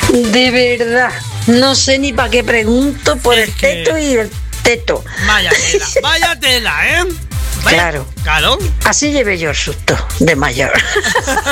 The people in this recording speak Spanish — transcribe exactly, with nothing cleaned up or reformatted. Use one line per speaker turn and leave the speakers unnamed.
De verdad, no sé ni para qué pregunto por
Es
el
que-
teto y el teto.
Vaya tela, vaya tela, ¿eh? Vaya-
Claro.
Claro.
Así llevé yo el susto de mayor.